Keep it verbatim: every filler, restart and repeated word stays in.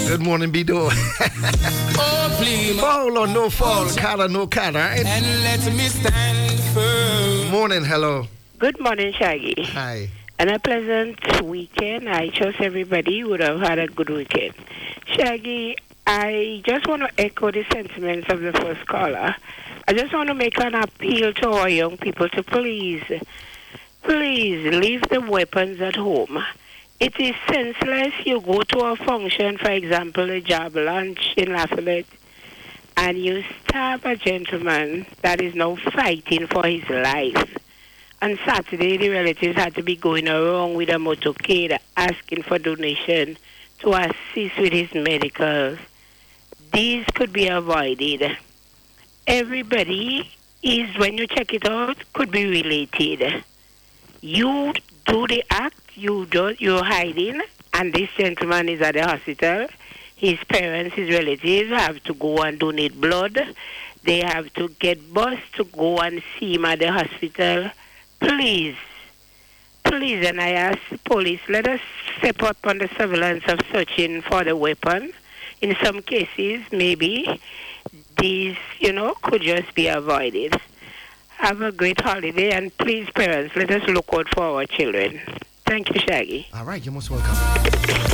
Good morning, Bido. Oh, please. Fall or no fall, color no color, right? And let me stand firm. Morning, hello. Good morning, Shaggy. Hi. And a pleasant weekend. I trust everybody would have had a good weekend. Shaggy, I just want to echo the sentiments of the first caller. I just want to make an appeal to our young people to please, please leave the weapons at home. It is senseless you go to a function, for example, a job lunch in Lafayette, and you stab a gentleman that is now fighting for his life. On Saturday, the relatives had to be going around with a motorcade asking for donation to assist with his medicals. These could be avoided. Everybody is, when you check it out, could be related. You do the act, you do, you're hiding, and this gentleman is at the hospital. His parents, his relatives have to go and donate blood. They have to get bus to go and see him at the hospital. Please, please, and I ask the police, let us step up on the surveillance of searching for the weapon. In some cases, maybe these, you know, could just be avoided. Have a great holiday, and please, parents, let us look out for our children. Thank you, Shaggy. All right, you're most welcome.